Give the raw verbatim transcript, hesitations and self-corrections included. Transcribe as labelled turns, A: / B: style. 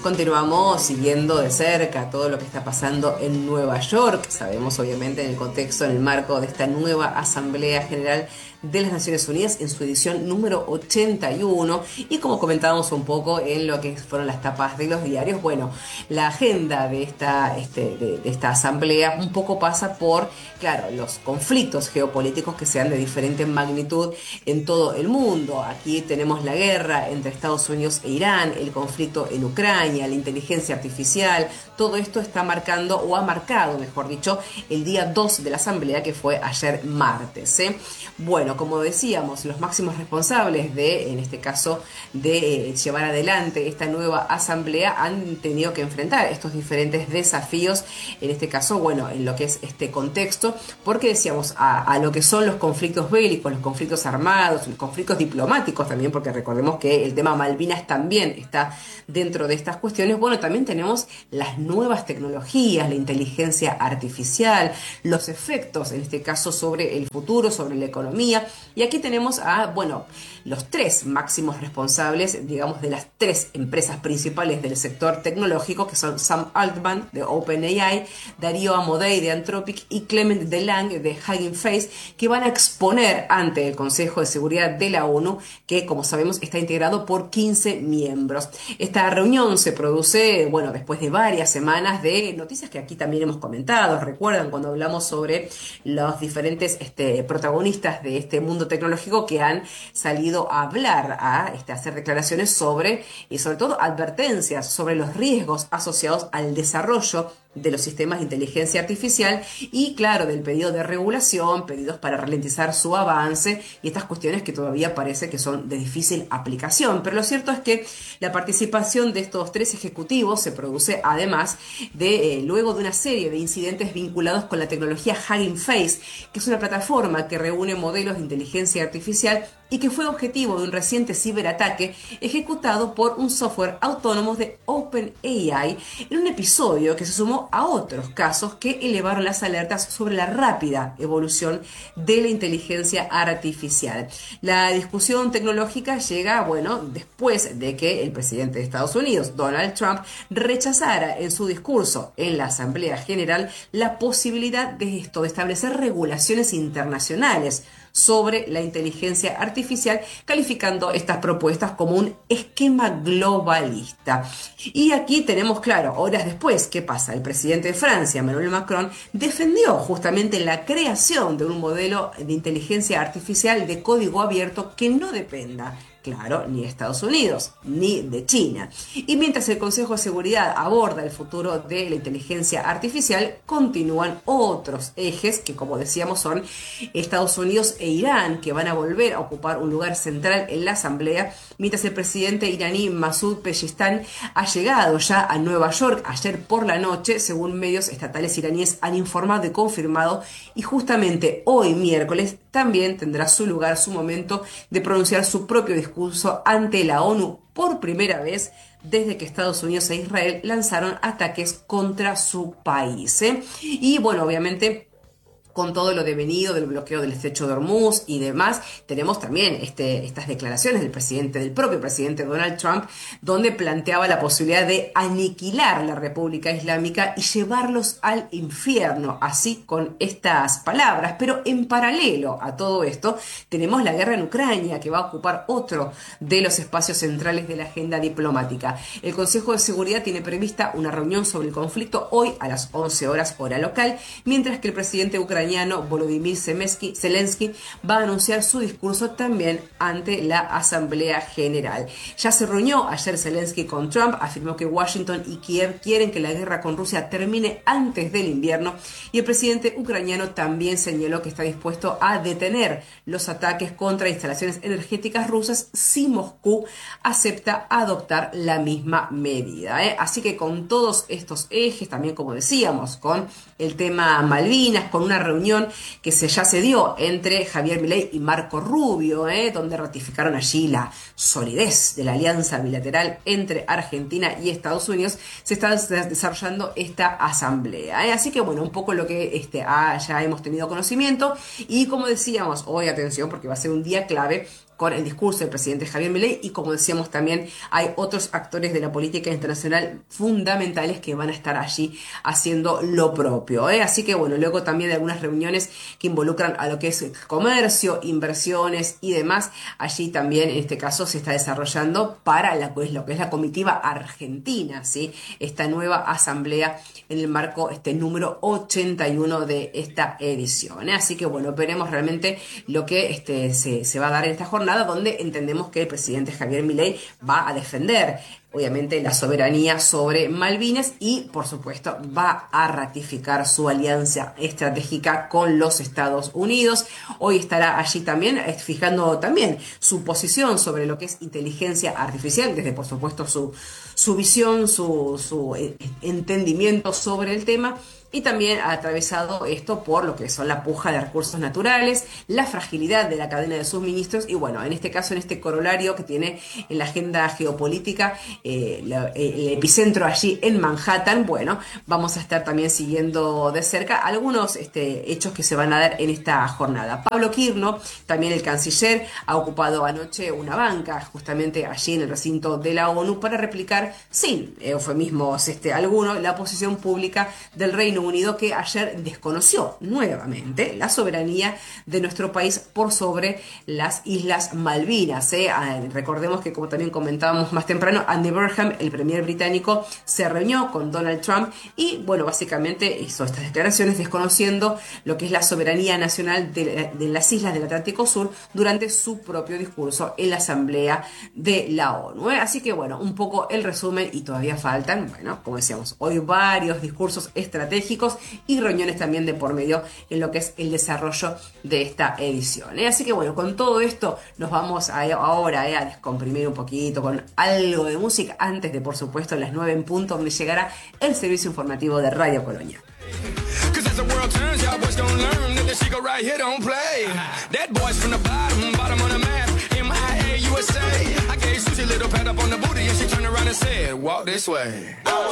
A: Continuamos siguiendo de cerca todo lo que está pasando en Nueva York. Sabemos obviamente en el contexto, en el marco de esta nueva Asamblea General de las Naciones Unidas en su edición número ochenta y uno, y como comentábamos un poco en lo que fueron las tapas de los diarios, bueno, la agenda de esta, este, de, de esta asamblea un poco pasa por, claro, los conflictos geopolíticos que sean de diferente magnitud en todo el mundo. Aquí tenemos la guerra entre Estados Unidos e Irán, el conflicto en Ucrania, la inteligencia artificial. Todo esto está marcando, o ha marcado, mejor dicho, el día dos de la asamblea, que fue ayer martes, ¿eh? Bueno, como decíamos, los máximos responsables de, en este caso, de eh, llevar adelante esta nueva asamblea han tenido que enfrentar estos diferentes desafíos, en este caso, bueno, en lo que es este contexto, porque decíamos, a, a lo que son los conflictos bélicos, los conflictos armados, los conflictos diplomáticos también, porque recordemos que el tema Malvinas también está dentro de estas cuestiones. Bueno, también tenemos las nuevas tecnologías, la inteligencia artificial, los efectos, en este caso, sobre el futuro, sobre la economía. Y aquí tenemos a, bueno, los tres máximos responsables, digamos, de las tres empresas principales del sector tecnológico, que son Sam Altman de OpenAI, Darío Amodei de Anthropic y Clement Delangue de Hugging Face, que van a exponer ante el Consejo de Seguridad de la ONU, que, como sabemos, está integrado por quince miembros. Esta reunión se produce, bueno, después de varias semanas de noticias que aquí también hemos comentado. Recuerdan cuando hablamos sobre los diferentes este, protagonistas de este mundo tecnológico que han salido a hablar, a este, hacer declaraciones sobre, y sobre todo advertencias sobre los riesgos asociados al desarrollo de los sistemas de inteligencia artificial y, claro, del pedido de regulación, pedidos para ralentizar su avance y estas cuestiones que todavía parece que son de difícil aplicación. Pero lo cierto es que la participación de estos tres ejecutivos se produce además de eh, luego de una serie de incidentes vinculados con la tecnología Hugging Face, que es una plataforma que reúne modelos de inteligencia artificial y que fue objetivo de un reciente ciberataque ejecutado por un software autónomo de OpenAI en un episodio que se sumó a otros casos que elevaron las alertas sobre la rápida evolución de la inteligencia artificial. La discusión tecnológica llega, bueno, después de que el presidente de Estados Unidos, Donald Trump, rechazara en su discurso en la Asamblea General la posibilidad de esto, de establecer regulaciones internacionales sobre la inteligencia artificial, calificando estas propuestas como un esquema globalista. Y aquí tenemos, claro, horas después, ¿qué pasa? El presidente de Francia, Emmanuel Macron, defendió justamente la creación de un modelo de inteligencia artificial de código abierto que no dependa, claro, ni de Estados Unidos, ni de China. Y mientras el Consejo de Seguridad aborda el futuro de la inteligencia artificial, continúan otros ejes que, como decíamos, son Estados Unidos e Irán, que van a volver a ocupar un lugar central en la asamblea, mientras el presidente iraní Masoud Pezeshkian ha llegado ya a Nueva York ayer por la noche, según medios estatales iraníes han informado y confirmado, y justamente hoy miércoles también tendrá su lugar, su momento de pronunciar su propio discurso ante la ONU por primera vez desde que Estados Unidos e Israel lanzaron ataques contra su país, ¿eh? Y bueno, obviamente, con todo lo devenido del bloqueo del estrecho de Hormuz y demás, tenemos también este, estas declaraciones del presidente, del propio presidente Donald Trump, donde planteaba la posibilidad de aniquilar la República Islámica y llevarlos al infierno, así con estas palabras. Pero en paralelo a todo esto, tenemos la guerra en Ucrania, que va a ocupar otro de los espacios centrales de la agenda diplomática. El Consejo de Seguridad tiene prevista una reunión sobre el conflicto hoy a las once horas hora local, mientras que el presidente ucraniano Volodymyr Zelensky va a anunciar su discurso también ante la Asamblea General. Ya se reunió ayer Zelensky con Trump, afirmó que Washington y Kiev quieren que la guerra con Rusia termine antes del invierno, y el presidente ucraniano también señaló que está dispuesto a detener los ataques contra instalaciones energéticas rusas si Moscú acepta adoptar la misma medida, ¿eh? Así que con todos estos ejes, también como decíamos, con el tema Malvinas, con una reunión que se, ya se dio entre Javier Milei y Marco Rubio, ¿eh? donde ratificaron allí la solidez de la alianza bilateral entre Argentina y Estados Unidos, se está desarrollando esta asamblea, ¿eh? Así que bueno, un poco lo que este, ah, ya hemos tenido conocimiento, y como decíamos, hoy atención porque va a ser un día clave con el discurso del presidente Javier Milei, y como decíamos también hay otros actores de la política internacional fundamentales que van a estar allí haciendo lo propio, ¿eh? Así que bueno, luego también de algunas reuniones que involucran a lo que es comercio, inversiones y demás, allí también en este caso se está desarrollando para la, pues, lo que es la comitiva argentina, ¿sí? Esta nueva asamblea en el marco este número ochenta y uno de esta edición, ¿eh? Así que bueno, veremos realmente lo que este, se, se va a dar en esta jornada, donde entendemos que el presidente Javier Milei va a defender obviamente la soberanía sobre Malvinas y por supuesto va a ratificar su alianza estratégica con los Estados Unidos. Hoy estará allí también fijando también su posición sobre lo que es inteligencia artificial, desde por supuesto su, su visión, su, su entendimiento sobre el tema. Y también ha atravesado esto por lo que son la puja de recursos naturales, la fragilidad de la cadena de suministros y bueno, en este caso, en este corolario que tiene en la agenda geopolítica, eh, la, el epicentro allí en Manhattan, bueno, vamos a estar también siguiendo de cerca algunos este, hechos que se van a dar en esta jornada. Pablo Quirno, también el canciller, ha ocupado anoche una banca justamente allí en el recinto de la ONU para replicar, sin eufemismos este, alguno, la posición pública del Reino Unido, que ayer desconoció nuevamente la soberanía de nuestro país por sobre las Islas Malvinas, ¿eh? Recordemos que, como también comentábamos más temprano, Andy Burnham, el premier británico, se reunió con Donald Trump y bueno, básicamente hizo estas declaraciones desconociendo lo que es la soberanía nacional de, de las islas del Atlántico Sur durante su propio discurso en la Asamblea de la ONU, ¿eh? Así que bueno, un poco el resumen, y todavía faltan, bueno, como decíamos, hoy varios discursos estratégicos y reuniones también de por medio en lo que es el desarrollo de esta edición, ¿eh? Así que bueno, con todo esto nos vamos a, ahora eh, a descomprimir un poquito con algo de música antes de, por supuesto, las nueve en punto, donde llegará el servicio informativo de Radio Colonia.